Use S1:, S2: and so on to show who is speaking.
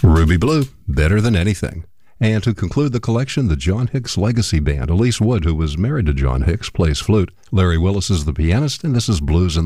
S1: Ruby Blue, Better Than Anything. And to conclude the collection, the John Hicks Legacy Band. Elise Wood, who was married to John Hicks, plays flute. Larry Willis is the pianist, and this is Blues in